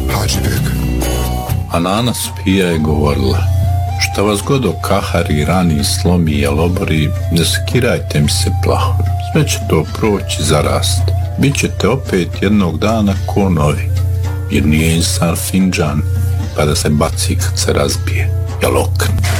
Hadžibek. A Nana Sofija je govorila: šta vas god okahari, rani, slomi i obori, ne sekirajte mi se plaho. Sve će to proći, zarast. Bićete opet jednog dana ko novi. Jer nije insan finđan pa da se baci kad se razbije. Jel ok?